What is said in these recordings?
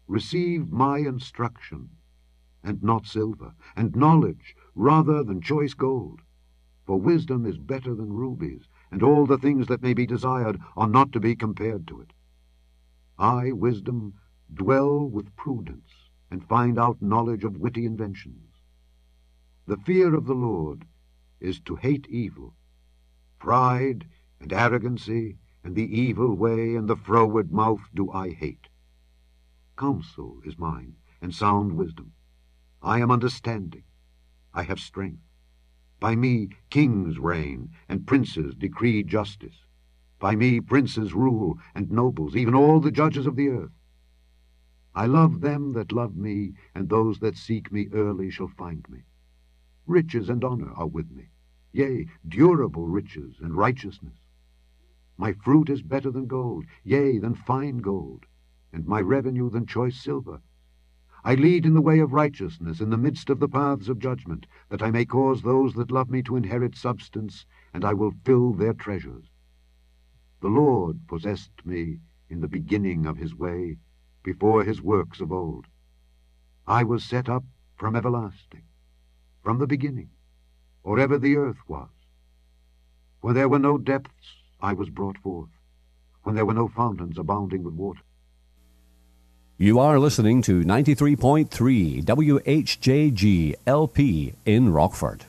Receive my instruction, and not silver, and knowledge rather than choice gold. For wisdom is better than rubies, and all the things that may be desired are not to be compared to it. I, wisdom, dwell with prudence, and find out knowledge of witty inventions. The fear of the Lord is to hate evil. Pride and arrogancy, and the evil way, and the froward mouth do I hate. Counsel is mine, and sound wisdom. I am understanding. I have strength. By me kings reign, and princes decree justice. By me princes rule, and nobles, even all the judges of the earth. I love them that love me, and those that seek me early shall find me. Riches and honor are with me, yea, durable riches and righteousness. My fruit is better than gold, yea, than fine gold, and my revenue than choice silver. I lead in the way of righteousness in the midst of the paths of judgment, that I may cause those that love me to inherit substance, and I will fill their treasures. The Lord possessed me in the beginning of his way, before his works of old. I was set up from everlasting, from the beginning, or ever the earth was. When there were no depths, I was brought forth, when there were no fountains abounding with water. You are listening to 93.3 WHJG LP in Rockford.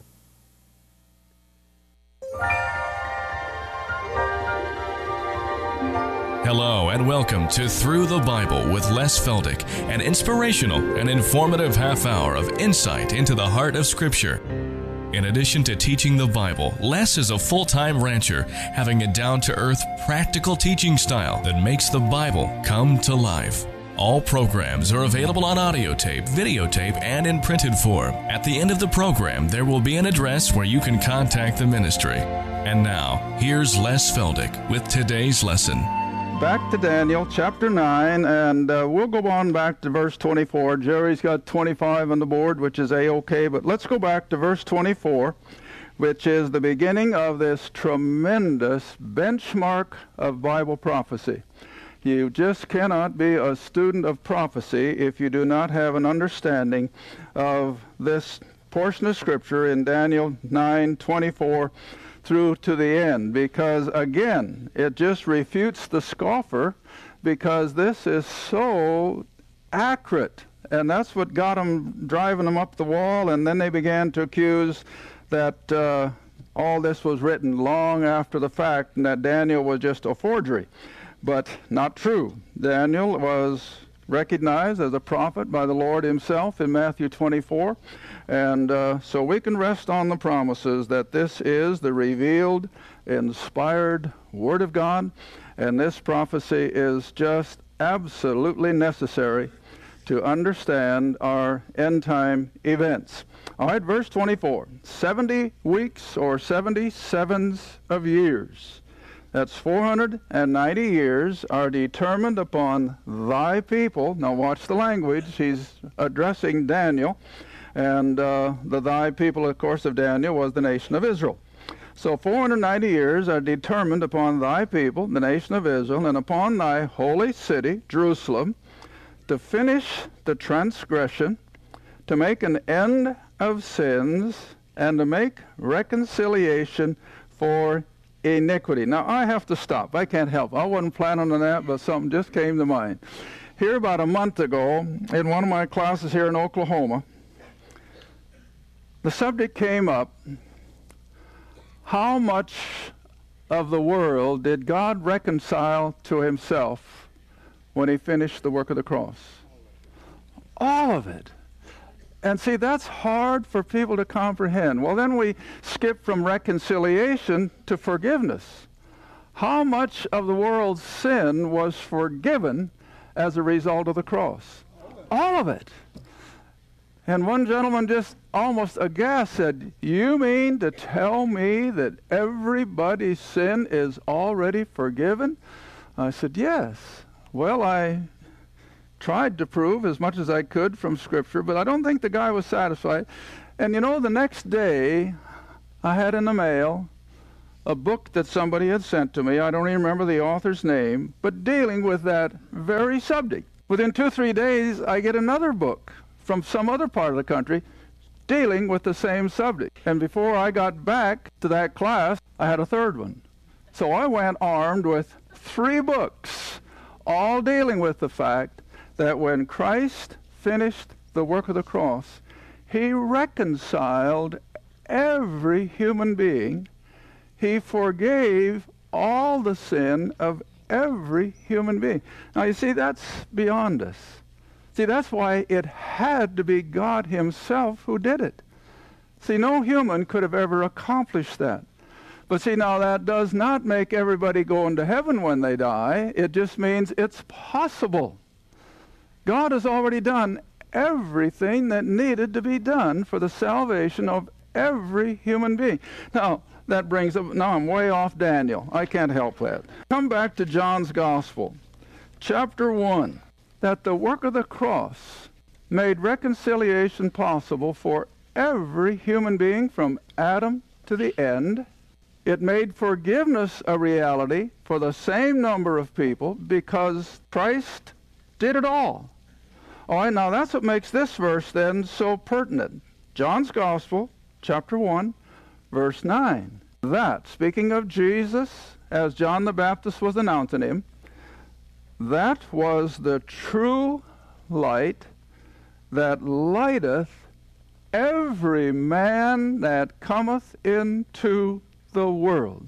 Hello and welcome to Through the Bible with Les Feldick, an inspirational and informative half hour of insight into the heart of Scripture. In addition to teaching the Bible, Les is a full-time rancher, having a down-to-earth, practical teaching style that makes the Bible come to life. All programs are available on audio tape, videotape, and in printed form. At the end of the program, there will be an address where you can contact the ministry. And now, here's Les Feldick with today's lesson. Back to Daniel chapter 9, and we'll go on back to verse 24. Jerry's got 25 on the board, which is A-OK, but let's go back to verse 24, which is the beginning of this tremendous benchmark of Bible prophecy. You just cannot be a student of prophecy if you do not have an understanding of this portion of Scripture in Daniel 9:24 through to the end, because again it just refutes the scoffer, because this is so accurate, and that's what got them driving them up the wall. And then they began to accuse that all this was written long after the fact, and that Daniel was just a forgery. But not true. Daniel was recognized as a prophet by the Lord himself in Matthew 24. And so we can rest on the promises that this is the revealed, inspired Word of God, and this prophecy is just absolutely necessary to understand our end-time events. All right, verse 24. 70 weeks or 77s of years. That's 490 years are determined upon thy people. Now watch the language. He's addressing Daniel. And the thy people, of course, of Daniel was the nation of Israel. So 490 years are determined upon thy people, the nation of Israel, and upon thy holy city, Jerusalem, to finish the transgression, to make an end of sins, and to make reconciliation for iniquity. Now, I have to stop. I can't help. I wasn't planning on that, but something just came to mind. Here about a month ago, in one of my classes here in Oklahoma, the subject came up, how much of the world did God reconcile to himself when he finished the work of the cross? All of it. And see, that's hard for people to comprehend. Well, then we skip from reconciliation to forgiveness. How much of the world's sin was forgiven as a result of the cross? All of it. And one gentleman just almost aghast said, you mean to tell me that everybody's sin is already forgiven? I said, yes. Well, I tried to prove as much as I could from Scripture, but I don't think the guy was satisfied. And you know, the next day, I had in the mail a book that somebody had sent to me. I don't even remember the author's name, but dealing with that very subject. Within 2-3 days, I get another book from some other part of the country dealing with the same subject. And before I got back to that class, I had a third one. So I went armed with 3 books, all dealing with the fact that when Christ finished the work of the cross, he reconciled every human being. He forgave all the sin of every human being. Now, you see, that's beyond us. See, that's why it had to be God himself who did it. See, no human could have ever accomplished that. But see, now that does not make everybody go into heaven when they die. It just means it's possible. God has already done everything that needed to be done for the salvation of every human being. Now, that brings up, now I'm way off Daniel. I can't help that. Come back to John's Gospel, chapter 1, that the work of the cross made reconciliation possible for every human being from Adam to the end. It made forgiveness a reality for the same number of people because Christ did it all. All right, now that's what makes this verse then so pertinent. John's Gospel, chapter 1, verse 9. That, speaking of Jesus, as John the Baptist was announcing him, that was the true light that lighteth every man that cometh into the world.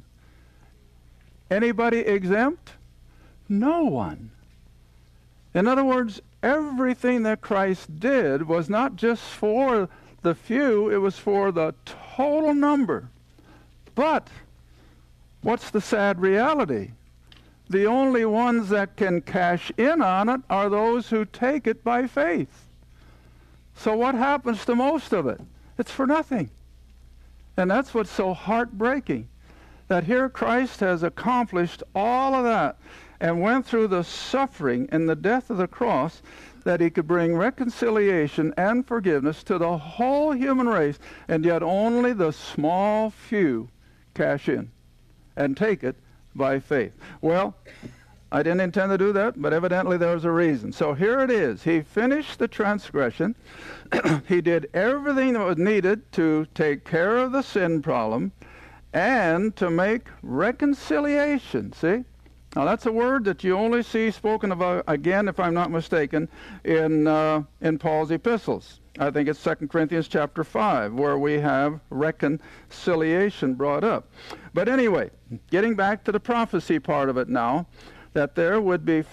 Anybody exempt? No one. In other words, everything that Christ did was not just for the few, it was for the total number. But what's the sad reality? The only ones that can cash in on it are those who take it by faith. So what happens to most of it? It's for nothing. And that's what's so heartbreaking, that here Christ has accomplished all of that and went through the suffering and the death of the cross that he could bring reconciliation and forgiveness to the whole human race, and yet only the small few cash in and take it by faith. Well, I didn't intend to do that, but evidently there was a reason. So here it is. He finished the transgression. He did everything that was needed to take care of the sin problem and to make reconciliation. See? Now that's a word that you only see spoken about, again, if I'm not mistaken, in Paul's epistles. I think it's 2 Corinthians chapter 5, where we have reconciliation brought up. But anyway, getting back to the prophecy part of it now, that there would be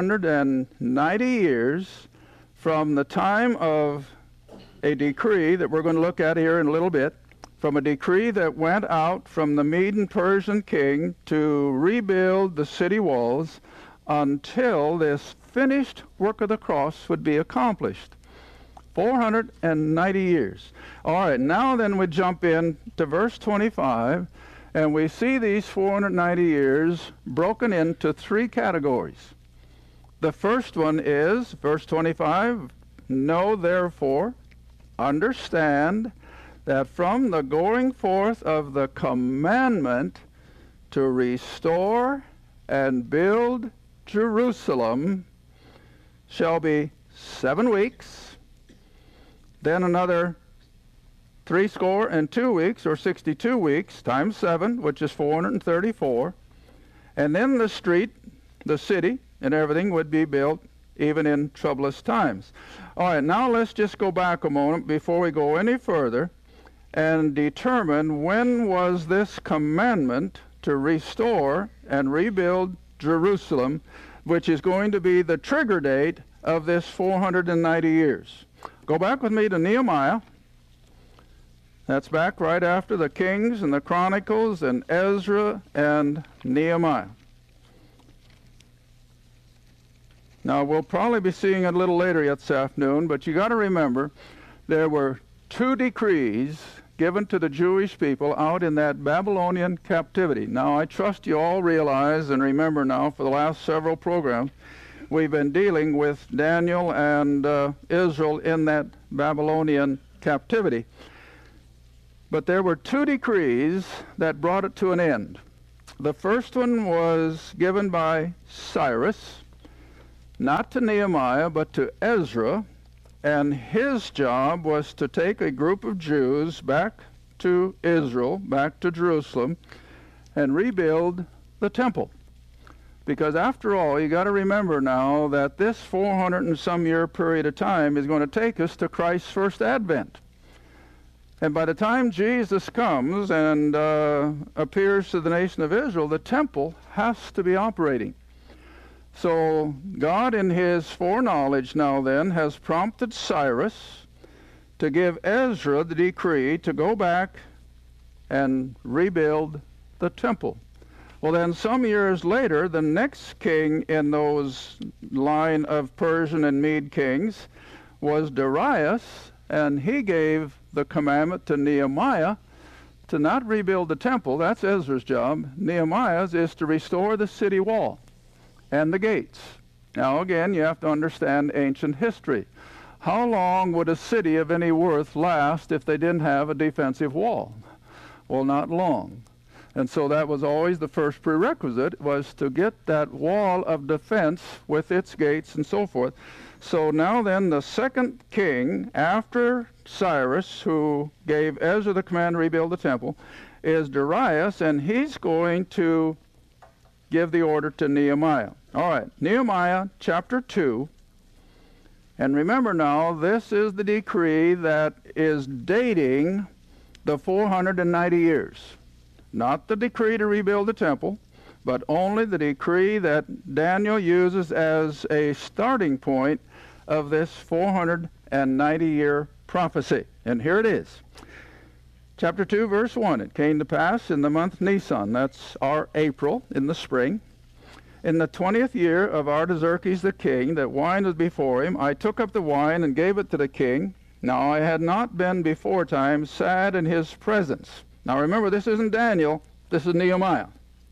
490 years from the time of a decree that we're going to look at here in a little bit, from a decree that went out from the Medo-Persian king to rebuild the city walls until this finished work of the cross would be accomplished. 490 years. All right, now then we jump in to verse 25, and we see these 490 years broken into 3 categories. The first one is, verse 25, know therefore, understand, that from the going forth of the commandment to restore and build Jerusalem shall be 7 weeks, then another 62 weeks, or 62 weeks, times 7, which is 434. And then the street, the city, and everything would be built even in troublous times. All right, now let's just go back a moment before we go any further and determine when was this commandment to restore and rebuild Jerusalem, which is going to be the trigger date of this 490 years. Go back with me to Nehemiah. That's back right after the Kings and the Chronicles and Ezra and Nehemiah. Now, we'll probably be seeing it a little later yet this afternoon, but you got to remember there were 2 decrees given to the Jewish people out in that Babylonian captivity. Now, I trust you all realize and remember now for the last several programs we've been dealing with Daniel and Israel in that Babylonian captivity. But there were 2 decrees that brought it to an end. The first one was given by Cyrus. not to Nehemiah, but to Ezra, and his job was to take a group of Jews back to Israel, back to Jerusalem, and rebuild the temple. Because after all, you got to remember now that this 400 and some year period of time is going to take us to Christ's first advent. And by the time Jesus comes and appears to the nation of Israel, the temple has to be operating. So God, in his foreknowledge now then, has prompted Cyrus to give Ezra the decree to go back and rebuild the temple. Well, then some years later, the next king in those line of Persian and Mede kings was Darius, and he gave the commandment to Nehemiah to not rebuild the temple. That's Ezra's job. Nehemiah's is to restore the city wall and the gates. Now again, you have to understand ancient history. How long would a city of any worth last if they didn't have a defensive wall? Well, not long. And so that was always the first prerequisite, was to get that wall of defense with its gates and so forth. So now then, the second king after Cyrus, who gave Ezra the command to rebuild the temple, is Darius, and he's going to give the order to Nehemiah. All right, Nehemiah chapter 2. And remember now, this is the decree that is dating the 490 years. Not the decree to rebuild the temple, but only the decree that Daniel uses as a starting point of this 490-year prophecy. And here it is. Chapter 2, verse 1. It came to pass in the month Nisan, that's our April, in the spring, in the 20th year of Artaxerxes the king, that wine was before him. I took up the wine and gave it to the king. Now I had not been before time sad in his presence. Now remember, this isn't Daniel, this is Nehemiah.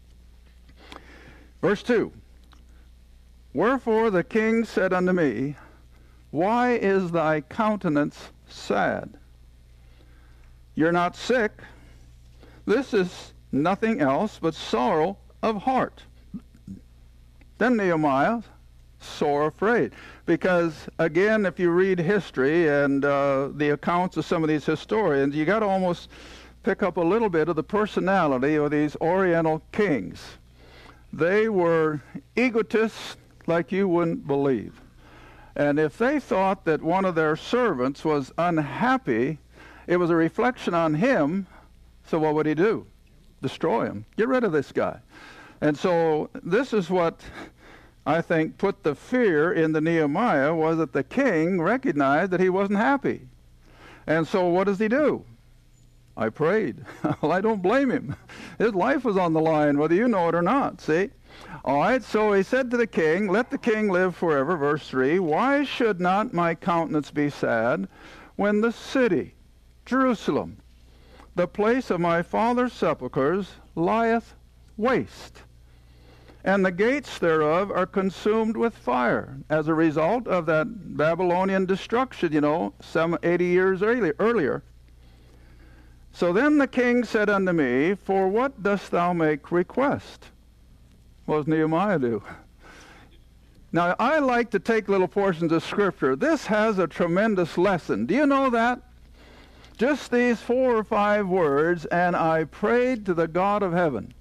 Verse 2. Wherefore the king said unto me, why is thy countenance sad? You're not sick. This is nothing else but sorrow of heart. Then Nehemiah, sore afraid. Because, again, if you read history and the accounts of some of these historians, you got to almost pick up a little bit of the personality of these Oriental kings. They were egotists like you wouldn't believe. And if they thought that one of their servants was unhappy, it was a reflection on him, so what would he do? Destroy him. Get rid of this guy. And so this is what I think put the fear in the Nehemiah, was that the king recognized that he wasn't happy. And so what does he do? I prayed. Well, I don't blame him. His life was on the line, whether you know it or not, see? All right, so he said to the king, let the king live forever, verse 3, why should not my countenance be sad when the city, Jerusalem, the place of my father's sepulchres, lieth waste, and the gates thereof are consumed with fire, as a result of that Babylonian destruction, some 80 years earlier. So then the king said unto me, for what dost thou make request? What does Nehemiah do? Now, I like to take little portions of Scripture. This has a tremendous lesson. Do you know that? Just these 4 or 5 words, and I prayed to the God of heaven.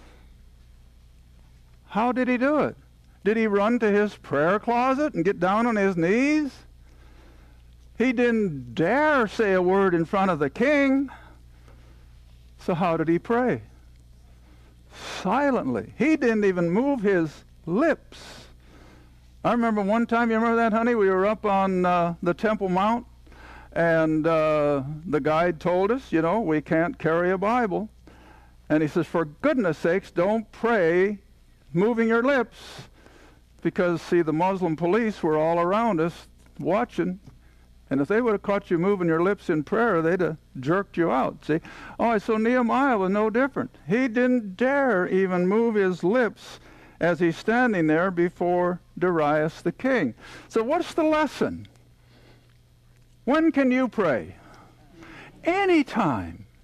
How did he do it? Did he run to his prayer closet and get down on his knees? He didn't dare say a word in front of the king. So how did he pray? Silently. He didn't even move his lips. I remember one time, you remember that, honey? We were up on the Temple Mount, and the guide told us, we can't carry a Bible. And he says, for goodness sakes, don't pray moving your lips. Because, see, the Muslim police were all around us watching. And if they would have caught you moving your lips in prayer, they'd have jerked you out, see? Oh, so Nehemiah was no different. He didn't dare even move his lips as he's standing there before Darius the king. So what's the lesson? When can you pray? Anytime,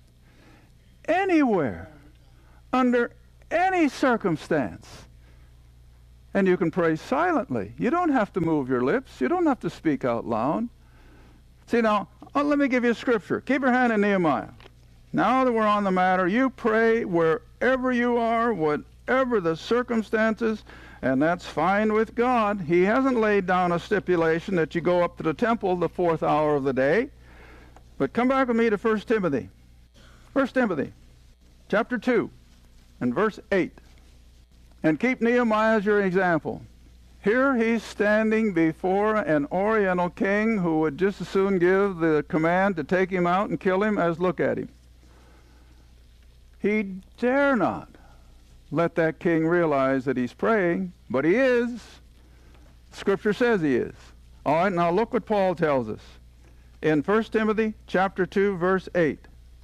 anywhere, under any circumstance. And you can pray silently. You don't have to move your lips. You don't have to speak out loud. See now, let me give you a scripture. Keep your hand in Nehemiah. Now that we're on the matter, you pray wherever you are, whatever the circumstances, and that's fine with God. He hasn't laid down a stipulation that you go up to the temple the 4th hour of the day. But come back with me to 1 Timothy. 1 Timothy, chapter 2, and verse 8. And keep Nehemiah as your example. Here he's standing before an Oriental king who would just as soon give the command to take him out and kill him as look at him. He dare not let that king realize that he's praying, but he is. Scripture says he is. All right, now look what Paul tells us. In 1 Timothy chapter 2, verse 8.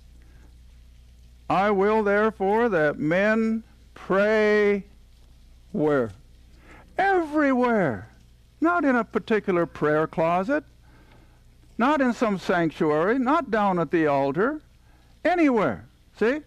I will therefore that men pray where? Everywhere. Not in a particular prayer closet, not in some sanctuary, not down at the altar, anywhere. See?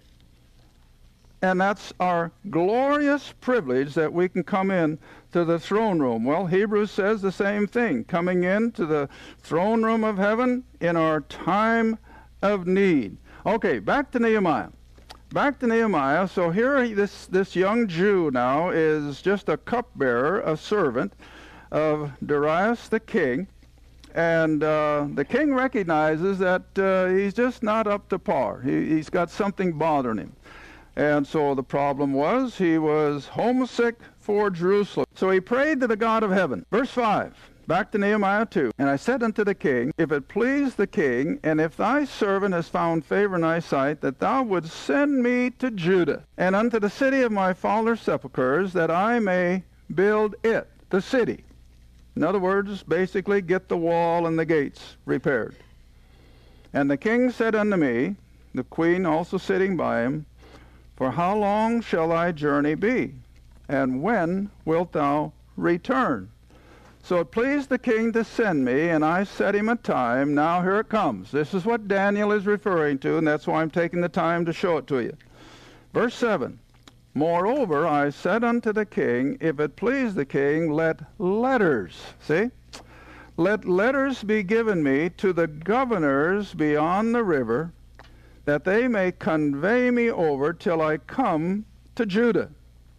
And that's our glorious privilege that we can come in to the throne room. Well, Hebrews says the same thing, coming into the throne room of heaven in our time of need. Okay, back to Nehemiah. Back to Nehemiah. So here this young Jew now is just a cupbearer, a servant of Darius the king. And the king recognizes that he's just not up to par. He's got something bothering him. And so the problem was he was homesick for Jerusalem. So he prayed to the God of heaven. Verse 5. Back to Nehemiah 2. And I said unto the king, if it please the king, and if thy servant has found favor in thy sight, that thou wouldst send me to Judah, and unto the city of my father's sepulchres, that I may build it, the city. In other words, basically get the wall and the gates repaired. And the king said unto me, the queen also sitting by him, for how long shall thy journey be? And when wilt thou return? So it pleased the king to send me, and I set him a time. Now here it comes. This is what Daniel is referring to, and that's why I'm taking the time to show it to you. Verse 7. Moreover, I said unto the king, if it please the king, let letters, see? Let letters be given me to the governors beyond the river, that they may convey me over till I come to Judah.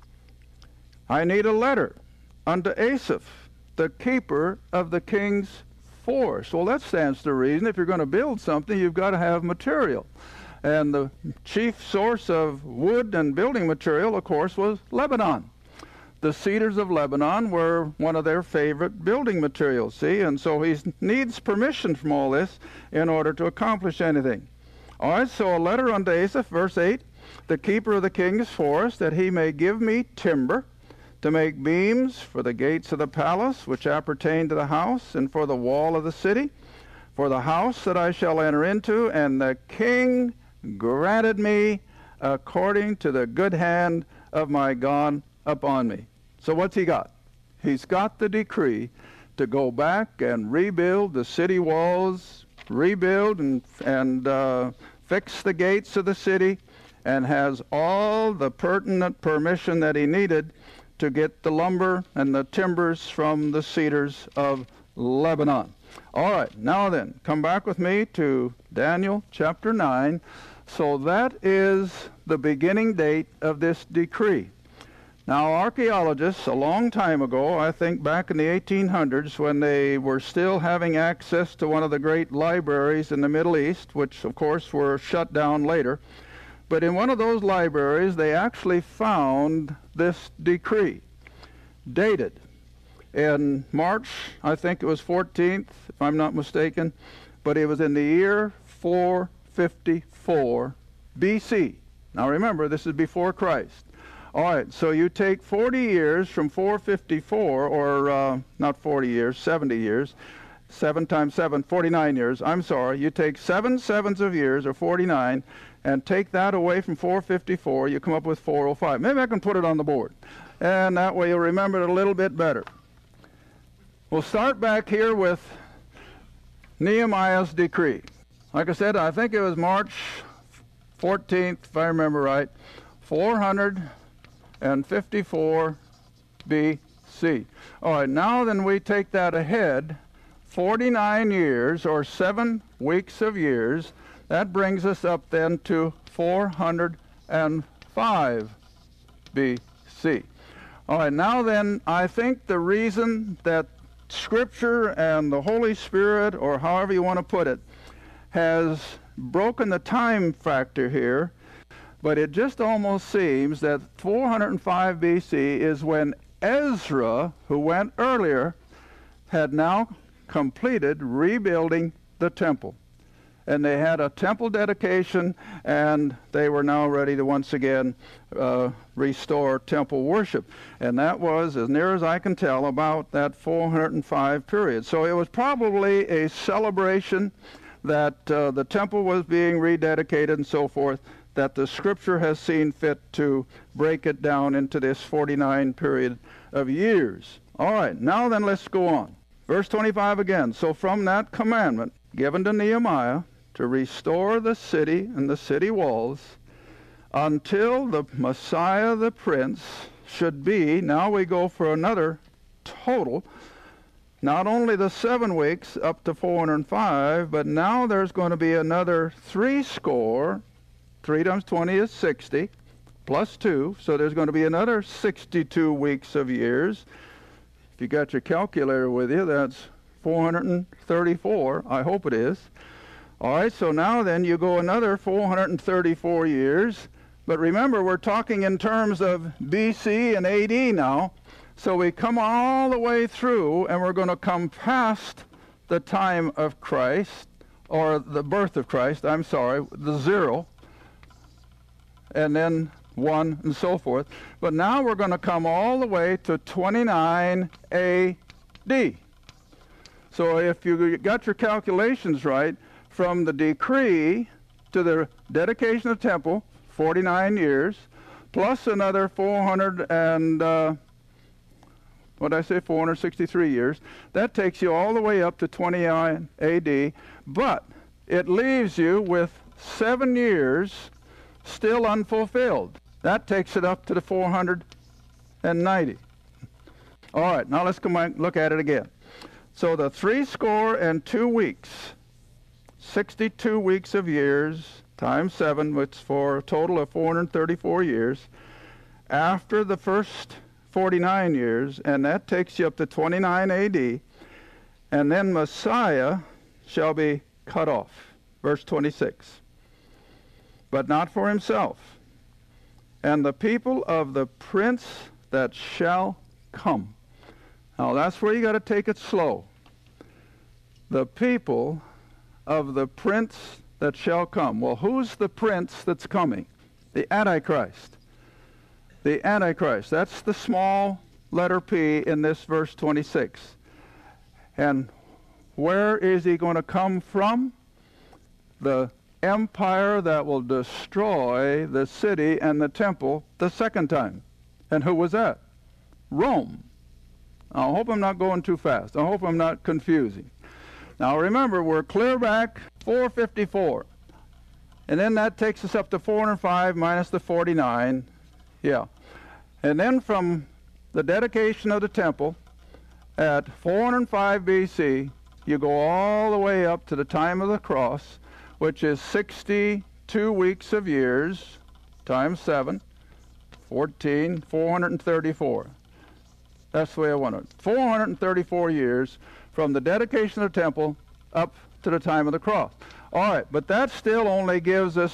I need a letter unto Asaph, the keeper of the king's force. Well, that stands to reason. If you're going to build something, you've got to have material. And the chief source of wood and building material, of course, was Lebanon. The cedars of Lebanon were one of their favorite building materials, see? And so he needs permission from all this in order to accomplish anything. All right, so a letter unto Asaph, verse 8, the keeper of the king's forest, that he may give me timber to make beams for the gates of the palace, which appertain to the house, and for the wall of the city, for the house that I shall enter into. And the king granted me according to the good hand of my God upon me. So what's he got? He's got the decree to go back and rebuild the city walls, rebuild and fix the gates of the city, and has all the pertinent permission that he needed to get the lumber and the timbers from the cedars of Lebanon. All right, now then, come back with me to Daniel chapter 9. So that is the beginning date of this decree. Now, archaeologists, a long time ago, I think back in the 1800s, when they were still having access to one of the great libraries in the Middle East, which, of course, were shut down later, but in one of those libraries, they actually found this decree, dated in March, I think it was 14th, if I'm not mistaken, but it was in the year 454 BC. Now remember, this is before Christ. All right, so you take 40 years from 454, or not 40 years, 70 years, 7 times 7, 49 years. I'm sorry, you take 7 sevens of years, or 49, and take that away from 454, you come up with 405. Maybe I can put it on the board, and that way you'll remember it a little bit better. We'll start back here with Nehemiah's decree. Like I said, I think it was March 14th, if I remember right, 454 BC. B.C. All right, now then we take that ahead 49 years or 7 weeks of years. That brings us up then to 405 B.C. All right, now then, I think the reason that Scripture and the Holy Spirit, or however you want to put it, has broken the time factor here, but it just almost seems that 405 B.C. is when Ezra, who went earlier, had now completed rebuilding the temple. And they had a temple dedication, and they were now ready to once again restore temple worship. And that was, as near as I can tell, about that 405 period. So it was probably a celebration that the temple was being rededicated and so forth, that the Scripture has seen fit to break it down into this 49 period of years. All right, now then let's go on. Verse 25 again. So from that commandment given to Nehemiah to restore the city and the city walls until the Messiah the Prince should be, now we go for another total, not only the 7 weeks up to 405, but now there's going to be another 3 score, 3 times 20 is 60, plus 2, so there's going to be another 62 weeks of years. If you got your calculator with you, that's 434, I hope it is. All right, so now then you go another 434 years, but remember we're talking in terms of BC and AD now, so we come all the way through and we're going to come past the time of Christ, or the birth of Christ, I'm sorry, the 0, and then 1 and so forth. But now we're going to come all the way to 29 AD. So if you got your calculations right, from the decree to the dedication of the temple, 49 years, plus another 463 years. That takes you all the way up to 29 AD, but it leaves you with 7 years still unfulfilled. That takes it up to the 490. All right, now let's come and look at it again. So the 62 weeks, 62 weeks of years times 7, which for a total of 434 years, after the first 49 years, and that takes you up to 29 AD, and then Messiah shall be cut off. Verse 26. But not for himself, and the people of the prince that shall come. Now that's where you got to take it slow. The people of the prince that shall come. Well, who's the prince that's coming? The Antichrist. The Antichrist. That's the small letter P in this verse 26. And where is he going to come from? The empire that will destroy the city and the temple the second time. And who was that? Rome. I hope I'm not going too fast. I hope I'm not confusing. Now remember, we're clear back 454. And then that takes us up to 405 minus the 49. Yeah. And then from the dedication of the temple at 405 BC, you go all the way up to the time of the cross, which is 62 weeks of years times 7, 434. That's the way I want it. 434 years from the dedication of the temple up to the time of the cross. All right, but that still only gives us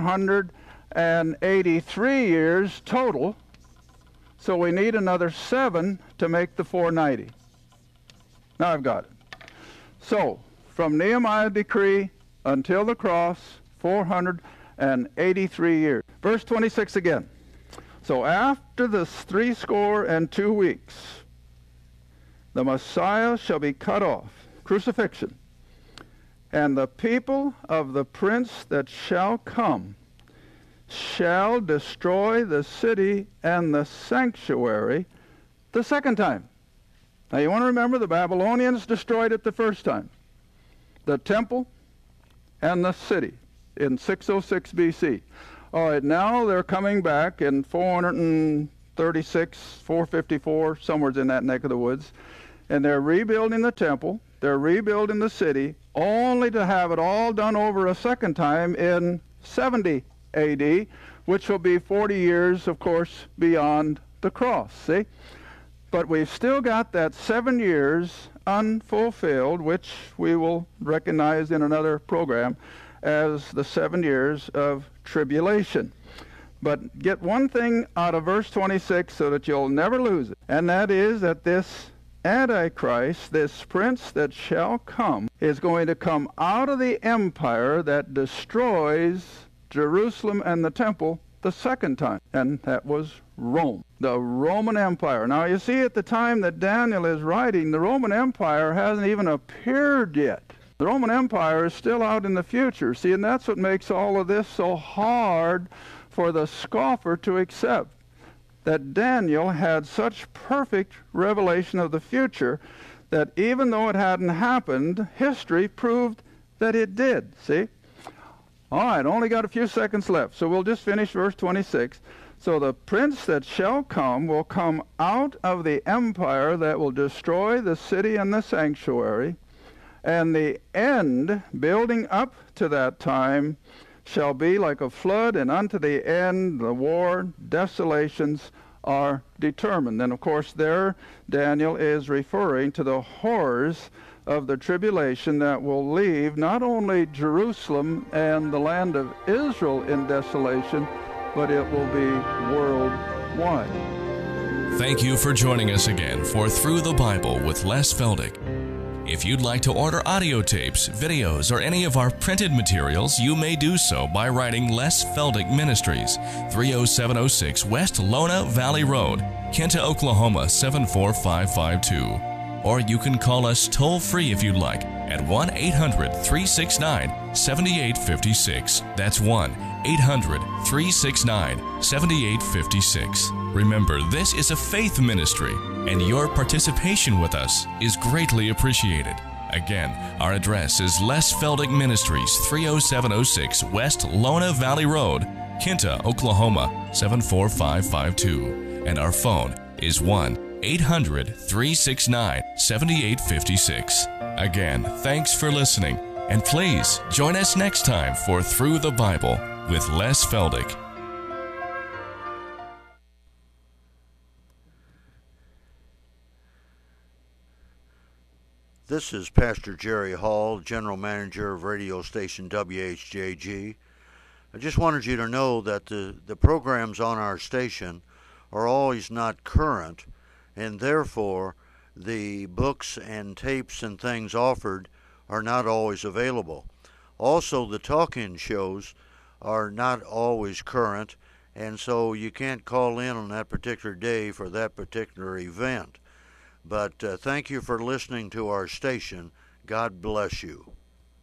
483 years total, so we need another 7 to make the 490. Now I've got it. So, from Nehemiah's decree until the cross, 483 years. Verse 26 again. So after the 62 weeks, the Messiah shall be cut off, crucifixion, and the people of the prince that shall come shall destroy the city and the sanctuary the second time. Now you want to remember the Babylonians destroyed it the first time. The temple and the city in 606 BC. All right, now they're coming back in 435 436, 454, somewhere in that neck of the woods. And they're rebuilding the temple, they're rebuilding the city, only to have it all done over a second time in 70 A.D., which will be 40 years, of course, beyond the cross, see? But we've still got that 7 years unfulfilled, which we will recognize in another program as the 7 years of tribulation. But get one thing out of verse 26 so that you'll never lose it, and that is that this Antichrist, this prince that shall come, is going to come out of the empire that destroys Jerusalem and the temple the second time, and that was Rome, the Roman Empire. Now you see, at the time that Daniel is writing, the Roman Empire hasn't even appeared yet. The Roman Empire is still out in the future. See, and that's what makes all of this so hard for the scoffer to accept, that Daniel had such perfect revelation of the future that even though it hadn't happened, history proved that it did, see? All right, only got a few seconds left, so we'll just finish verse 26. So the prince that shall come will come out of the empire that will destroy the city and the sanctuary, and the end, building up to that time, shall be like a flood, and unto the end the war, desolations are determined. And of course there Daniel is referring to the horrors of the tribulation that will leave not only Jerusalem and the land of Israel in desolation, but it will be worldwide. Thank you for joining us again for Through the Bible with Les Feldick. If you'd like to order audio tapes, videos, or any of our printed materials, you may do so by writing Les Feldick Ministries, 30706 West Lona Valley Road, Kinta, Oklahoma 74552. Or you can call us toll-free if you'd like at 1-800-369-7856. That's 1-800-369-7856. Remember, this is a faith ministry, and your participation with us is greatly appreciated. Again, our address is Les Feldick Ministries, 30706 West Lona Valley Road, Kinta, Oklahoma 74552. And our phone is 1-800-369-7856. Again, thanks for listening, and please join us next time for Through the Bible with Les Feldick. This is Pastor Jerry Hall, General Manager of radio station WHJG. I just wanted you to know that the programs on our station are always not current, and therefore the books and tapes and things offered are not always available. Also, the talk-in shows are not always current, and so you can't call in on that particular day for that particular event. But thank you for listening to our station. God bless you.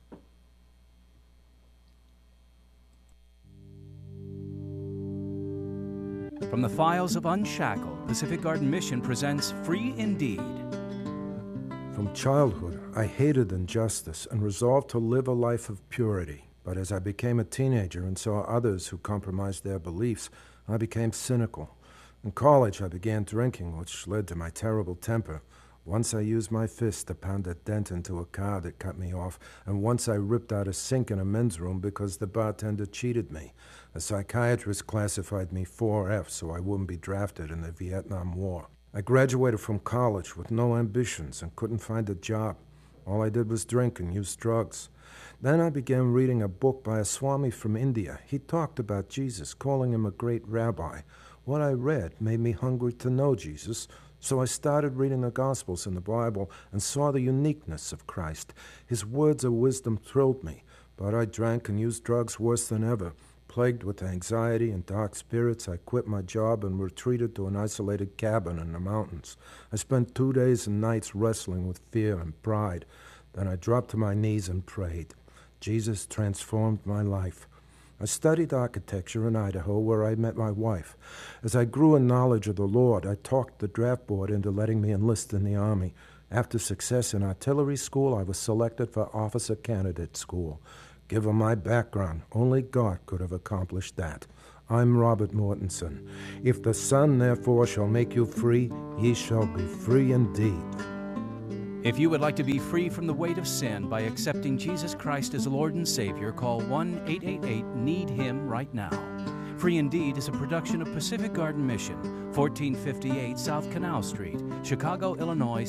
From the files of Unshackled, Pacific Garden Mission presents Free Indeed. From childhood, I hated injustice and resolved to live a life of purity. But as I became a teenager and saw others who compromised their beliefs, I became cynical. In college, I began drinking, which led to my terrible temper. Once I used my fist to pound a dent into a car that cut me off, and once I ripped out a sink in a men's room because the bartender cheated me. A psychiatrist classified me 4F so I wouldn't be drafted in the Vietnam War. I graduated from college with no ambitions and couldn't find a job. All I did was drink and use drugs. Then I began reading a book by a Swami from India. He talked about Jesus, calling him a great rabbi. What I read made me hungry to know Jesus, so I started reading the Gospels and the Bible and saw the uniqueness of Christ. His words of wisdom thrilled me, but I drank and used drugs worse than ever. Plagued with anxiety and dark spirits, I quit my job and retreated to an isolated cabin in the mountains. I spent 2 days and nights wrestling with fear and pride. Then I dropped to my knees and prayed. Jesus transformed my life. I studied architecture in Idaho, where I met my wife. As I grew in knowledge of the Lord, I talked the draft board into letting me enlist in the Army. After success in artillery school, I was selected for officer candidate school. Given my background, only God could have accomplished that. I'm Robert Mortensen. If the Son therefore shall make you free, ye shall be free indeed. If you would like to be free from the weight of sin by accepting Jesus Christ as Lord and Savior, call 1-888-NEED-HIM right now. Free Indeed is a production of Pacific Garden Mission, 1458 South Canal Street, Chicago, Illinois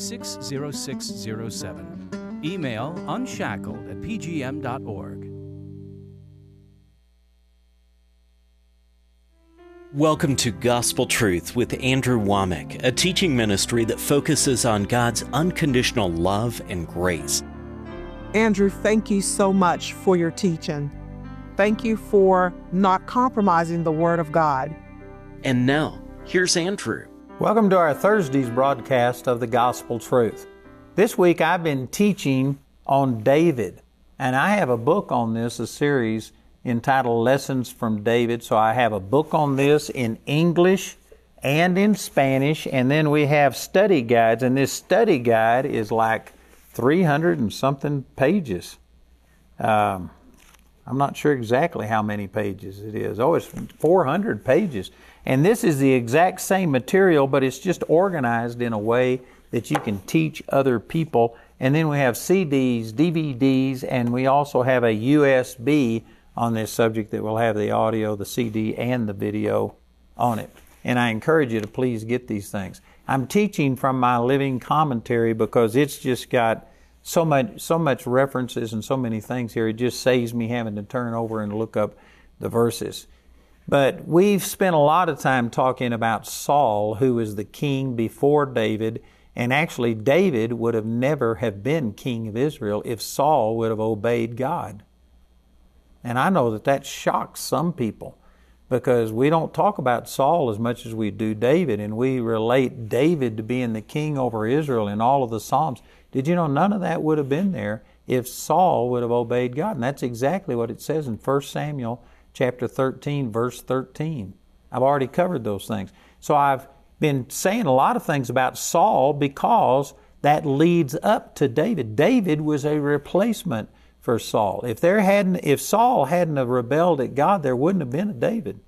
60607. Email unshackled@pgm.org. Welcome to Gospel Truth with Andrew Womack, a teaching ministry that focuses on God's unconditional love and grace. Andrew, thank you so much for your teaching. Thank you for not compromising the Word of God. And now, here's Andrew. Welcome to our Thursday's broadcast of the Gospel Truth. This week I've been teaching on David, and I have a book on this, a series entitled Lessons from David. So I have a book on this in English and in Spanish, and then we have study guides, and this study guide is like 300 and something pages. I'm not sure exactly how many pages it is. Oh, it's 400 pages. And this is the exact same material, but it's just organized in a way that you can teach other people. And then we have CDs, DVDs, and we also have a USB on this subject that will have the audio, the CD, and the video on it. And I encourage you to please get these things. I'm teaching from my living commentary because it's just got so much references and so many things here. It just saves me having to turn over and look up the verses. But we've spent a lot of time talking about Saul, who was the king before David. And actually, David would have never have been king of Israel if Saul would have obeyed God. And I know that shocks some people because we don't talk about Saul as much as we do David, and we relate David to being the king over Israel in all of the Psalms. Did you know none of that would have been there if Saul would have obeyed God? And that's exactly what it says in 1 Samuel chapter 13, verse 13. I've already covered those things. So I've been saying a lot of things about Saul because that leads up to David. David was a replacement for Saul. If Saul hadn't have rebelled at God, there wouldn't have been a David.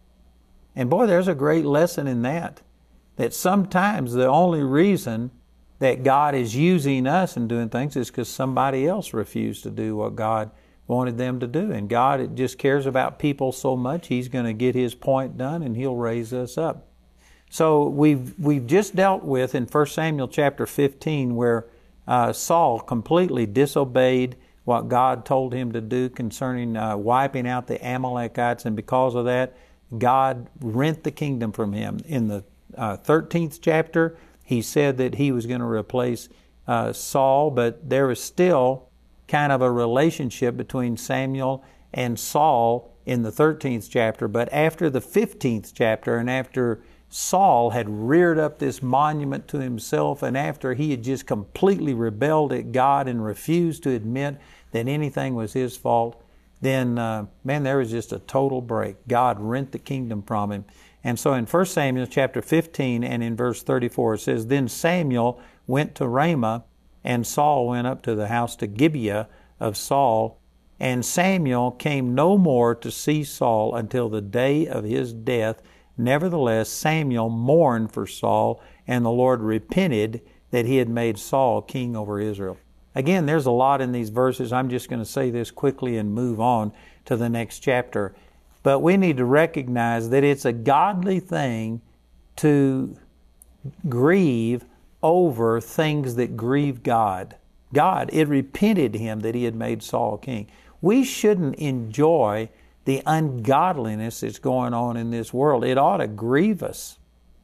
And boy, there's a great lesson in that sometimes the only reason that God is using us and doing things is because somebody else refused to do what God wanted them to do. And God just cares about people so much, He's going to get His point done and He'll raise us up. So we've just dealt with in 1 Samuel chapter 15 where Saul completely disobeyed what God told him to do concerning wiping out the Amalekites, and because of that, God rent the kingdom from him. In the 13th chapter, He said that He was going to replace Saul, but there was still kind of a relationship between Samuel and Saul in the 13th chapter. But after the 15th chapter, and after Saul had reared up this monument to himself, and after he had just completely rebelled at God and refused to admit that anything was his fault, then, there was just a total break. God rent the kingdom from him. And so in 1 Samuel chapter 15 and in verse 34, it says, Then Samuel went to Ramah, and Saul went up to the house to Gibeah of Saul. And Samuel came no more to see Saul until the day of his death. Nevertheless, Samuel mourned for Saul, and the Lord repented that He had made Saul king over Israel. Again, there's a lot in these verses. I'm just going to say this quickly and move on to the next chapter. But we need to recognize that it's a godly thing to grieve over things that grieve God. It repented Him that He had made Saul king. We shouldn't enjoy the ungodliness that's going on in this world. It ought to grieve us.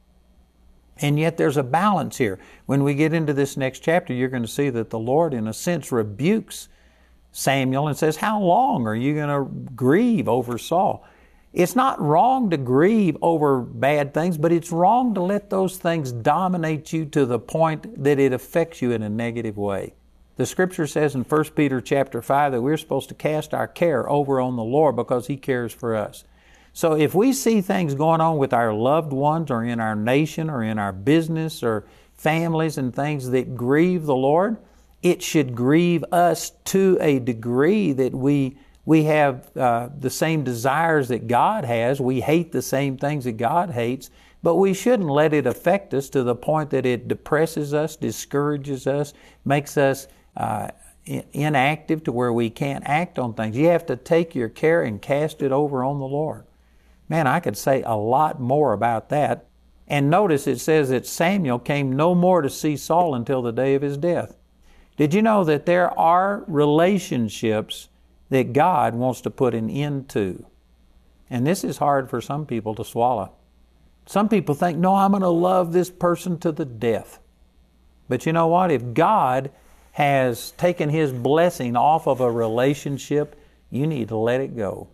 And yet there's a balance here. When we get into this next chapter, you're going to see that the Lord, in a sense, rebukes Samuel and says, how long are you going to grieve over Saul? It's not wrong to grieve over bad things, but it's wrong to let those things dominate you to the point that it affects you in a negative way. The Scripture says in 1 Peter chapter 5 that we're supposed to cast our care over on the Lord because He cares for us. So if we see things going on with our loved ones or in our nation or in our business or families and things that grieve the Lord, it should grieve us to a degree that we We have the same desires that God has. We hate the same things that God hates, but we shouldn't let it affect us to the point that it depresses us, discourages us, makes us inactive to where we can't act on things. You have to take your care and cast it over on the Lord. Man, I could say a lot more about that. And notice it says that Samuel came no more to see Saul until the day of his death. Did you know that there are relationships that God wants to put an end to? And this is hard for some people to swallow. Some people think, no, I'm going to love this person to the death. But you know what? If God has taken His blessing off of a relationship, you need to let it go.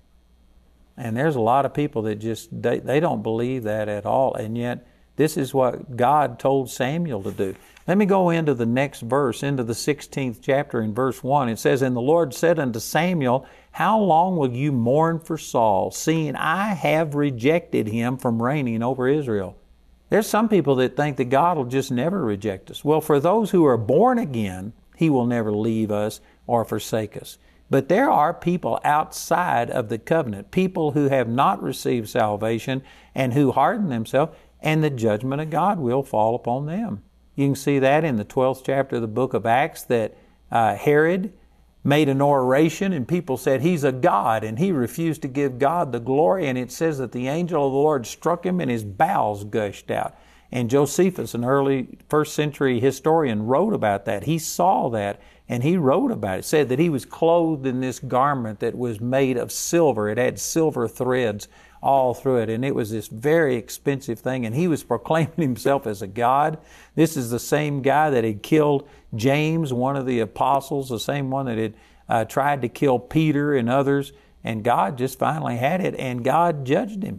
And there's a lot of people that just, they don't believe that at all. And yet, this is what God told Samuel to do. Let me go into the next verse, into the 16th chapter in verse 1. It says, "And the Lord said unto Samuel, How long will you mourn for Saul, seeing I have rejected him from reigning over Israel?" There's some people that think that God will just never reject us. Well, for those who are born again, He will never leave us or forsake us. But there are people outside of the covenant, people who have not received salvation and who harden themselves, and the judgment of God will fall upon them. You can see that in the 12th chapter of the book of Acts, that Herod made an oration and people said he's a god, and he refused to give God the glory, and it says that the angel of the Lord struck him and his bowels gushed out. And Josephus, an early first century historian, wrote about that. He saw that and he wrote about it. Said that he was clothed in this garment that was made of silver. It had silver threads all through it, and it was this very expensive thing, and he was proclaiming himself as a god. This is the same guy that had killed James, one of the apostles, the same one that had tried to kill Peter and others, and God just finally had it, and God judged him.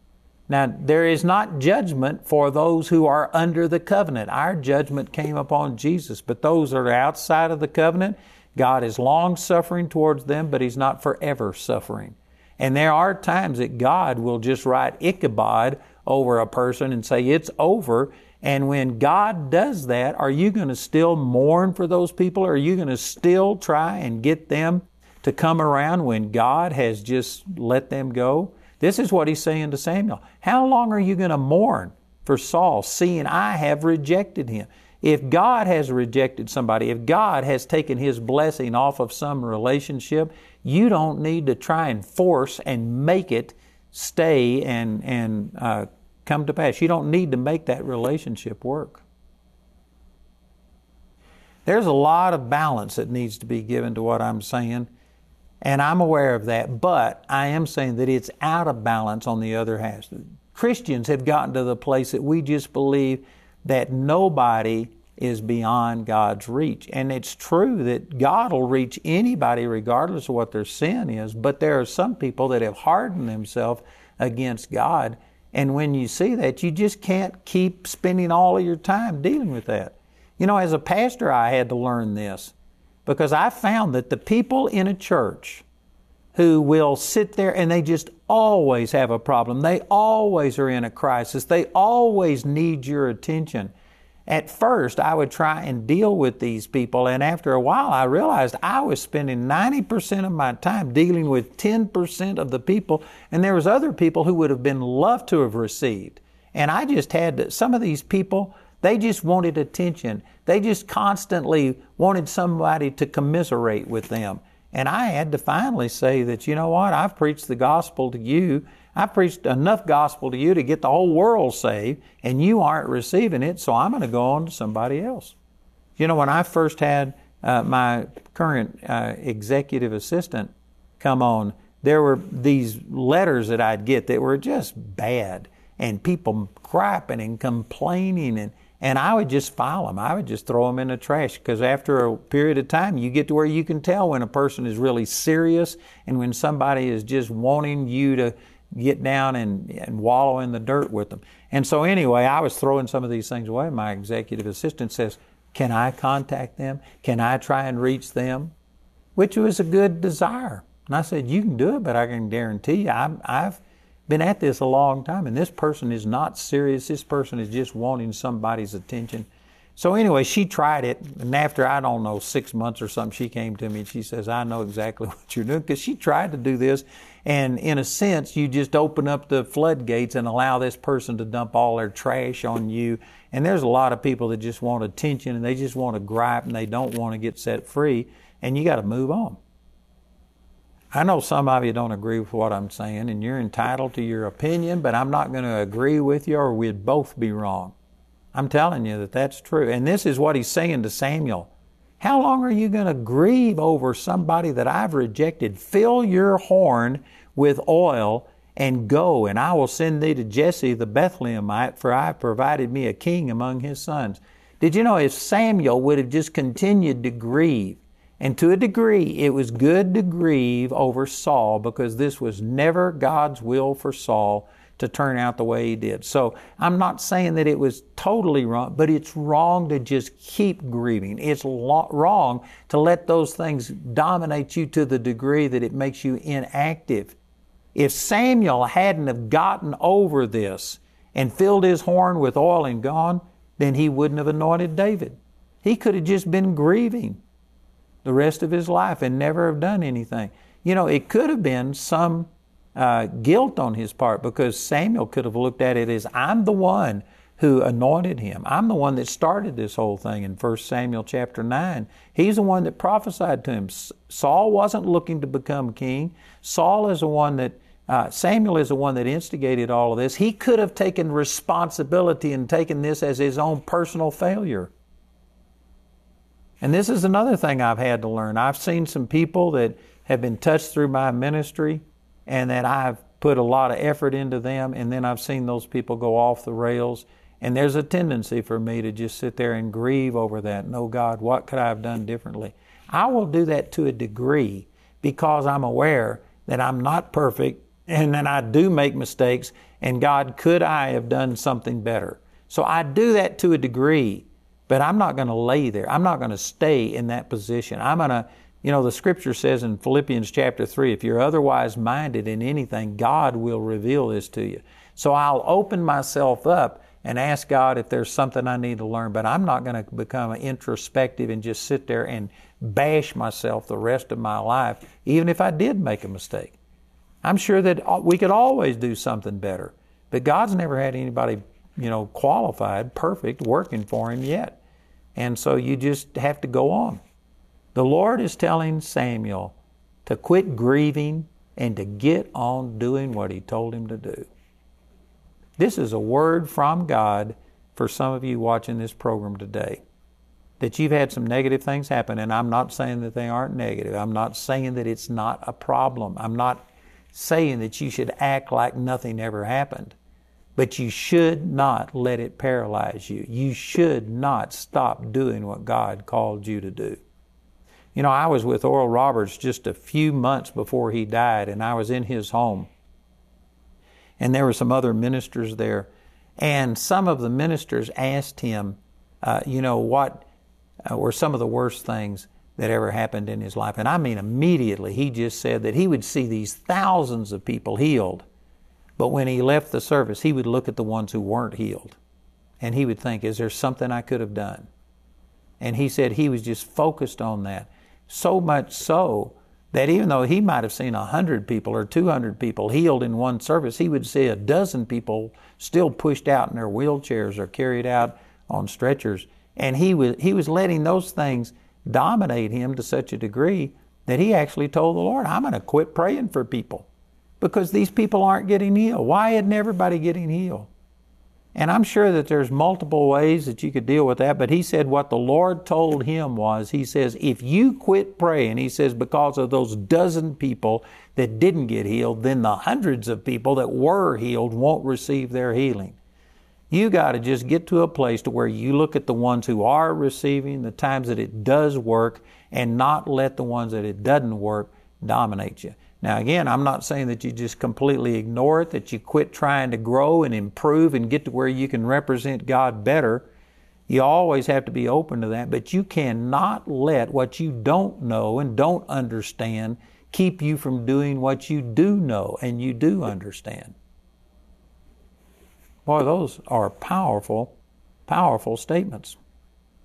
Now, there is not judgment for those who are under the covenant. Our judgment came upon Jesus, but those that are outside of the covenant, God is long-suffering towards them, but He's not forever suffering. And there are times that God will just write Ichabod over a person and say, it's over. And when God does that, are you going to still mourn for those people? Or are you going to still try and get them to come around when God has just let them go? This is what He's saying to Samuel. How long are you going to mourn for Saul, seeing I have rejected him? If God has rejected somebody, if God has taken His blessing off of some relationship, you don't need to try and force and make it stay and come to pass. You don't need to make that relationship work. There's a lot of balance that needs to be given to what I'm saying, and I'm aware of that, but I am saying that it's out of balance on the other hand. Christians have gotten to the place that we just believe that nobody is beyond God's reach. And it's true that God will reach anybody regardless of what their sin is, but there are some people that have hardened themselves against God. And when you see that, you just can't keep spending all of your time dealing with that. You know, as a pastor, I had to learn this, because I found that the people in a church who will sit there and they just always have a problem, they always are in a crisis, they always need your attention. At first, I would try and deal with these people, and after a while, I realized I was spending 90% of my time dealing with 10% of the people, and there was other people who would have been loved to have received. And I just had some of these people, they just wanted attention. They just constantly wanted somebody to commiserate with them. And I had to finally say that, you know what, I've preached the gospel to you. I've preached enough gospel to you to get the whole world saved, and you aren't receiving it, so I'm going to go on to somebody else. You know, when I first had my current executive assistant come on, there were these letters that I'd get that were just bad, and people griping and complaining, and I would just file them. I would just throw them in the trash, because after a period of time, you get to where you can tell when a person is really serious and when somebody is just wanting you to get down and wallow in the dirt with them. And so anyway, I was throwing some of these things away. My executive assistant says, can I contact them? Can I try and reach them? Which was a good desire. And I said, you can do it, but I can guarantee you, I've been at this a long time, and this person is not serious. This person is just wanting somebody's attention. So anyway, she tried it, and after, I don't know, 6 months or something, she came to me and she says, I know exactly what you're doing, because she tried to do this, and in a sense, you just open up the floodgates and allow this person to dump all their trash on you. And there's a lot of people that just want attention, and they just want to gripe, and they don't want to get set free, and you got to move on. I know some of you don't agree with what I'm saying, and you're entitled to your opinion, but I'm not going to agree with you, or we'd both be wrong. I'm telling you that that's true. And this is what he's saying to Samuel. How long are you going to grieve over somebody that I've rejected? Fill your horn with oil and go, and I will send thee to Jesse the Bethlehemite, for I have provided me a king among his sons. Did you know if Samuel would have just continued to grieve, and to a degree it was good to grieve over Saul, because this was never God's will for Saul to turn out the way he did. So I'm not saying that it was totally wrong, but it's wrong to just keep grieving. It's wrong to let those things dominate you to the degree that it makes you inactive. If Samuel hadn't have gotten over this and filled his horn with oil and gone, then he wouldn't have anointed David. He could have just been grieving the rest of his life and never have done anything. You know, it could have been some guilt on his part, because Samuel could have looked at it as, I'm the one who anointed him. I'm the one that started this whole thing in 1 Samuel chapter 9. He's the one that prophesied to him. Saul wasn't looking to become king. Samuel is the one that instigated all of this. He could have taken responsibility and taken this as his own personal failure. And this is another thing I've had to learn. I've seen some people that have been touched through my ministry, and that I've put a lot of effort into them, and then I've seen those people go off the rails. And there's a tendency for me to just sit there and grieve over that. No, God, what could I have done differently? I will do that to a degree, because I'm aware that I'm not perfect, and that I do make mistakes, and God, could I have done something better? So I do that to a degree, but I'm not going to lay there. I'm not going to stay in that position. I'm going to, the Scripture says in Philippians chapter 3, if you're otherwise minded in anything, God will reveal this to you. So I'll open myself up and ask God if there's something I need to learn, but I'm not going to become introspective and just sit there and bash myself the rest of my life, even if I did make a mistake. I'm sure that we could always do something better, but God's never had anybody, qualified, perfect, working for Him yet. And so you just have to go on. The Lord is telling Samuel to quit grieving and to get on doing what He told him to do. This is a word from God for some of you watching this program today, that you've had some negative things happen, and I'm not saying that they aren't negative. I'm not saying that it's not a problem. I'm not saying that you should act like nothing ever happened. But you should not let it paralyze you. You should not stop doing what God called you to do. I was with Oral Roberts just a few months before he died, and I was in his home. And there were some other ministers there. And some of the ministers asked him, what were some of the worst things that ever happened in his life. And I mean immediately, he just said that he would see these thousands of people healed. But when he left the service, he would look at the ones who weren't healed. And he would think, is there something I could have done? And he said he was just focused on that. So much so that even though he might have seen 100 people or 200 people healed in one service, he would see a dozen people still pushed out in their wheelchairs or carried out on stretchers. And he was letting those things dominate him to such a degree that he actually told the Lord, I'm going to quit praying for people because these people aren't getting healed. Why isn't everybody getting healed? And I'm sure that there's multiple ways that you could deal with that, but he said what the Lord told him was, he says, if you quit praying, he says, because of those dozen people that didn't get healed, then the hundreds of people that were healed won't receive their healing. You got to just get to a place to where you look at the ones who are receiving, the times that it does work, and not let the ones that it doesn't work dominate you. Now again, I'm not saying that you just completely ignore it, that you quit trying to grow and improve and get to where you can represent God better. You always have to be open to that, but you cannot let what you don't know and don't understand keep you from doing what you do know and you do understand. Boy, those are powerful, powerful statements.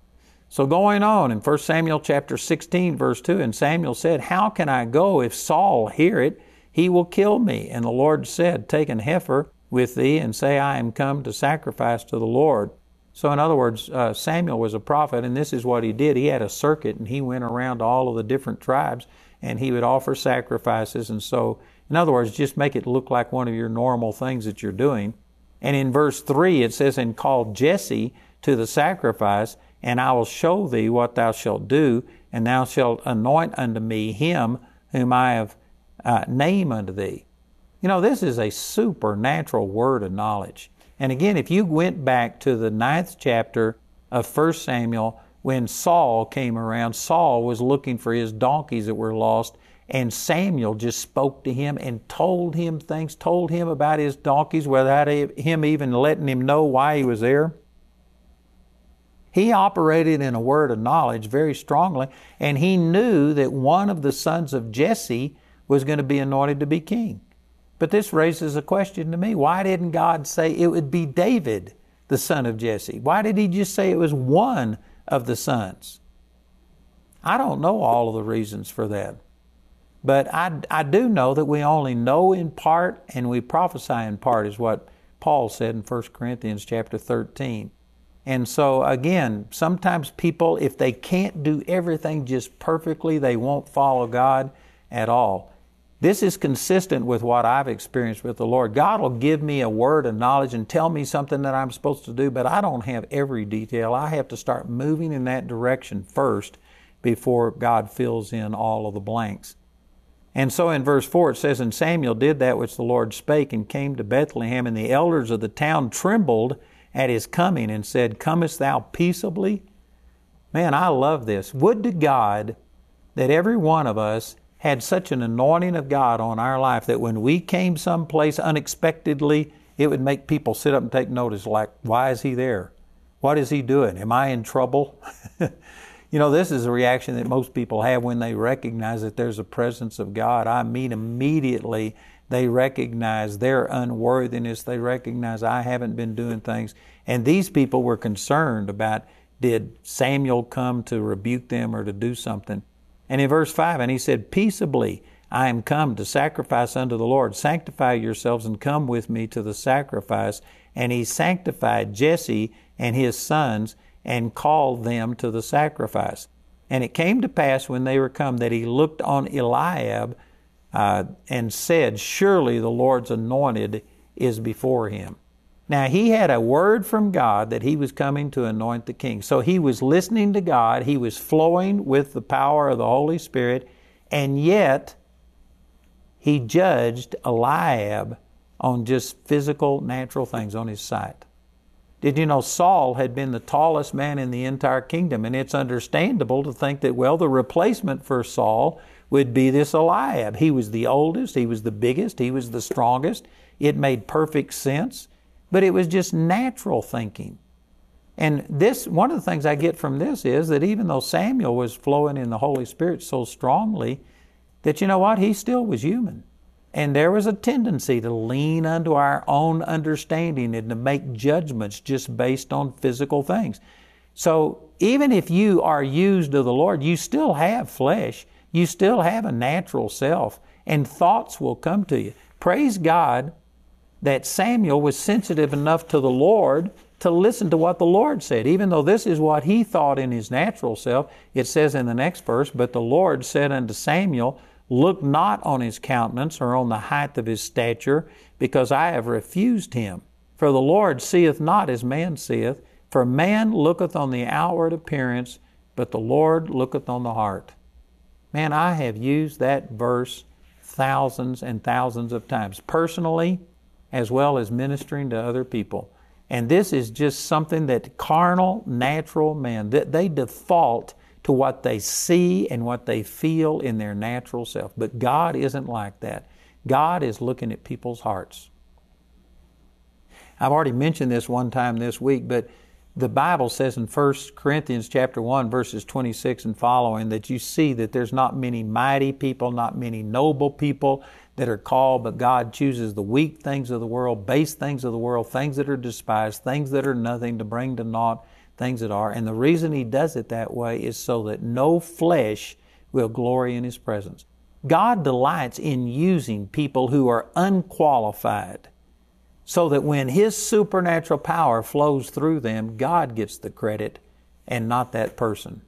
So going on in 1 Samuel chapter 16, verse 2, and Samuel said, "How can I go? If Saul hear it, he will kill me." And the Lord said, "Take an heifer with thee, and say, I am come to sacrifice to the Lord." So in other words, Samuel was a prophet, and this is what he did. He had a circuit, and he went around to all of the different tribes, and he would offer sacrifices. And so, in other words, just make it look like one of your normal things that you're doing. And in verse 3, it says, "And call Jesse to the sacrifice, and I will show thee what thou shalt do, and thou shalt anoint unto me him whom I have named unto thee." You know, this is a supernatural word of knowledge. And again, if you went back to the 9th chapter of 1 Samuel, when Saul came around, Saul was looking for his donkeys that were lost, and Samuel just spoke to him and told him things, told him about his donkeys without him even letting him know why he was there. He operated in a word of knowledge very strongly, and he knew that one of the sons of Jesse was going to be anointed to be king. But this raises a question to me. Why didn't God say it would be David, the son of Jesse? Why did he just say it was one of the sons? I don't know all of the reasons for that. But I do know that we only know in part and we prophesy in part, is what Paul said in 1 Corinthians chapter 13. And so again, sometimes people, if they can't do everything just perfectly, they won't follow God at all. This is consistent with what I've experienced with the Lord. God will give me a word of knowledge and tell me something that I'm supposed to do, but I don't have every detail. I have to start moving in that direction first before God fills in all of the blanks. And so in verse 4 it says, "And Samuel did that which the Lord spake, and came to Bethlehem, and the elders of the town trembled at his coming, and said, Comest thou peaceably?" Man, I love this. Would to God that every one of us had such an anointing of God on our life that when we came someplace unexpectedly, it would make people sit up and take notice, like, why is he there? What is he doing? Am I in trouble? You know, this is a reaction that most people have when they recognize that there's a presence of God. I mean, immediately they recognize their unworthiness. They recognize I haven't been doing things. And these people were concerned about, did Samuel come to rebuke them or to do something? And in verse 5, "And he said, Peaceably I am come to sacrifice unto the Lord. Sanctify yourselves and come with me to the sacrifice. And he sanctified Jesse and his sons, and called them to the sacrifice. And it came to pass when they were come that he looked on Eliab and said, Surely the Lord's anointed is before him." Now he had a word from God that he was coming to anoint the king. So he was listening to God. He was flowing with the power of the Holy Spirit. And yet he judged Eliab on just physical, natural things, on his sight. Did you know Saul had been the tallest man in the entire kingdom? And it's understandable to think that, well, the replacement for Saul would be this Eliab. He was the oldest, he was the biggest, he was the strongest. It made perfect sense, but it was just natural thinking. And this, one of the things I get from this is that even though Samuel was flowing in the Holy Spirit so strongly, that you know what, he still was human. And there was a tendency to lean unto our own understanding and to make judgments just based on physical things. So even if you are used of the Lord, you still have flesh. You still have a natural self, and thoughts will come to you. Praise God that Samuel was sensitive enough to the Lord to listen to what the Lord said. Even though this is what he thought in his natural self, it says in the next verse, "But the Lord said unto Samuel, Look not on his countenance or on the height of his stature, because I have refused him. For the Lord seeth not as man seeth, for man looketh on the outward appearance, but the Lord looketh on the heart." Man, I have used that verse thousands and thousands of times, personally as well as ministering to other people. And this is just something that carnal, natural man, they default to what they see and what they feel in their natural self. But God isn't like that. God is looking at people's hearts. I've already mentioned this one time this week, but the Bible says in 1 Corinthians chapter 1, verses 26 and following, that you see that there's not many mighty people, not many noble people that are called, but God chooses the weak things of the world, base things of the world, things that are despised, things that are nothing, to bring to naught things that are. And the reason He does it that way is so that no flesh will glory in His presence. God delights in using people who are unqualified so that when His supernatural power flows through them, God gets the credit and not that person.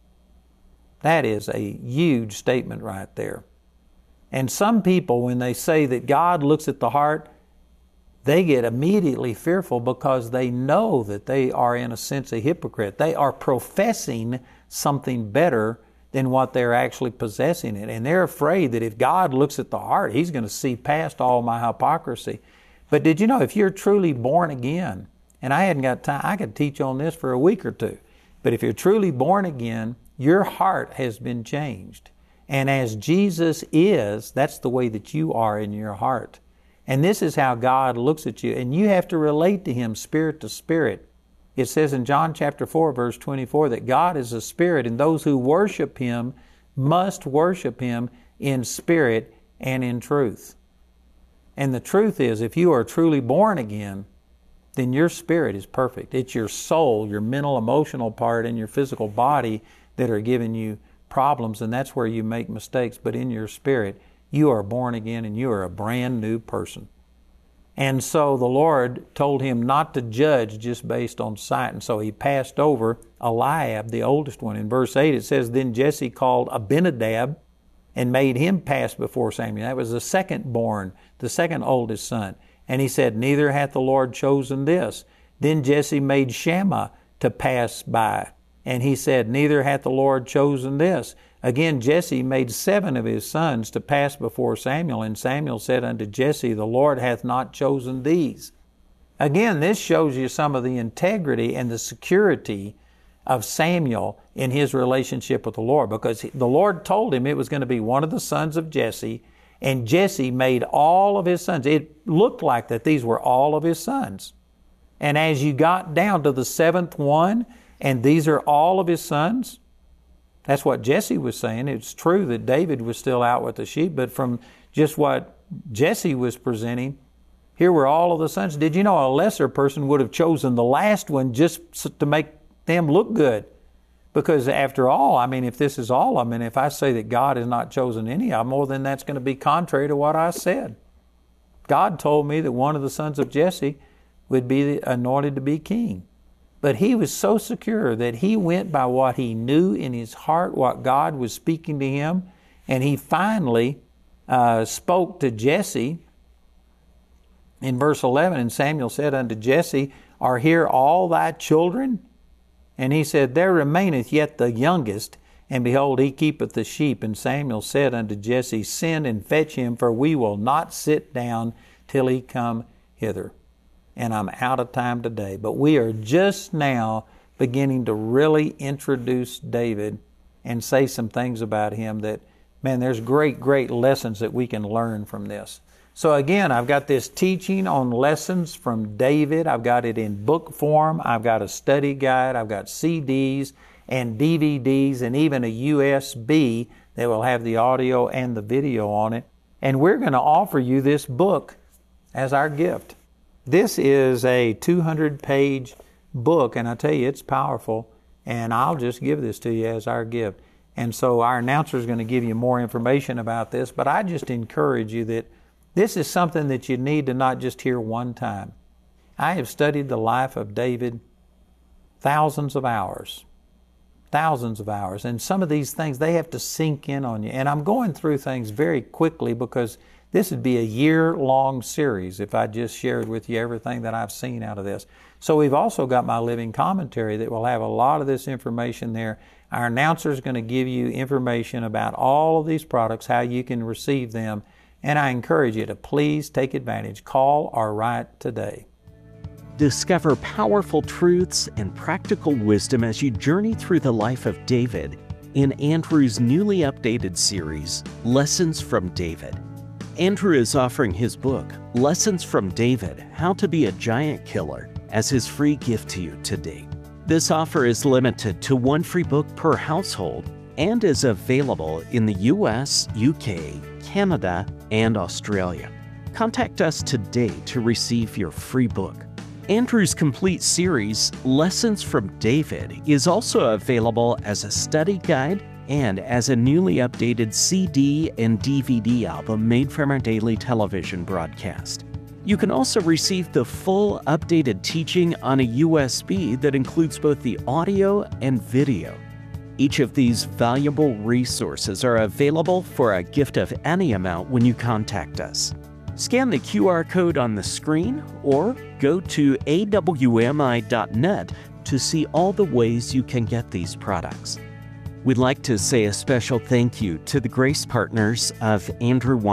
That is a huge statement right there. And some people, when they say that God looks at the heart, they get immediately fearful because they know that they are, in a sense, a hypocrite. They are professing something better than what they're actually possessing it. And they're afraid that if God looks at the heart, He's going to see past all my hypocrisy. But did you know, if you're truly born again, and I hadn't got time, I could teach on this for a week or two, but if you're truly born again, your heart has been changed. And as Jesus is, that's the way that you are in your heart. And this is how God looks at you. And you have to relate to Him spirit to spirit. It says in John chapter 4, verse 24, that God is a spirit, and those who worship Him must worship Him in spirit and in truth. And the truth is, if you are truly born again, then your spirit is perfect. It's your soul, your mental, emotional part, and your physical body that are giving you problems, and that's where you make mistakes. But in your spirit, you are born again, and you are a brand new person. And so the Lord told him not to judge just based on sight. And so He passed over Eliab, the oldest one. In verse 8 it says, Then Jesse called Abinadab and made him pass before Samuel. That was the second born, the second oldest son. And he said, Neither hath the Lord chosen this. Then Jesse made Shammah to pass by. And he said, Neither hath the Lord chosen this. Again, Jesse made 7 of his sons to pass before Samuel, and Samuel said unto Jesse, The Lord hath not chosen these. Again, this shows you some of the integrity and the security of Samuel in his relationship with the Lord, because the Lord told him it was going to be one of the sons of Jesse, and Jesse made all of his sons. It looked like that these were all of his sons. And as you got down to the 7th one, and these are all of his sons, that's what Jesse was saying. It's true that David was still out with the sheep, but from just what Jesse was presenting, here were all of the sons. Did you know a lesser person would have chosen the last one just to make them look good? Because after all, I mean, if this is all of them, and if I say that God has not chosen any of them, well, then that's going to be contrary to what I said. God told me that one of the sons of Jesse would be anointed to be king. But he was so secure that he went by what he knew in his heart, what God was speaking to him. And he finally spoke to Jesse in verse 11. And Samuel said unto Jesse, Are here all thy children? And he said, There remaineth yet the youngest, and behold, he keepeth the sheep. And Samuel said unto Jesse, Send and fetch him, for we will not sit down till he come hither. And I'm out of time today. But we are just now beginning to really introduce David and say some things about him that, man, there's great, great lessons that we can learn from this. So again, I've got this teaching on lessons from David. I've got it in book form. I've got a study guide. I've got CDs and DVDs and even a USB that will have the audio and the video on it. And we're going to offer you this book as our gift. This is a 200-page book, and I tell you, it's powerful, and I'll just give this to you as our gift. And so our announcer is going to give you more information about this, but I just encourage you that this is something that you need to not just hear one time. I have studied the life of David thousands of hours, and some of these things, they have to sink in on you. And I'm going through things very quickly because this would be a year-long series if I just shared with you everything that I've seen out of this. So we've also got my living commentary that will have a lot of this information there. Our announcer is going to give you information about all of these products, how you can receive them, and I encourage you to please take advantage. Call or write today. Discover powerful truths and practical wisdom as you journey through the life of David in Andrew's newly updated series, Lessons from David. Andrew is offering his book, Lessons from David, How to Be a Giant Killer, as his free gift to you today. This offer is limited to one free book per household and is available in the US, UK, Canada, and Australia. Contact us today to receive your free book. Andrew's complete series, Lessons from David, is also available as a study guide and as a newly updated CD and DVD album made from our daily television broadcast. You can also receive the full updated teaching on a USB that includes both the audio and video. Each of these valuable resources are available for a gift of any amount when you contact us. Scan the QR code on the screen or go to awmi.net to see all the ways you can get these products. We'd like to say a special thank you to the grace partners of Andrew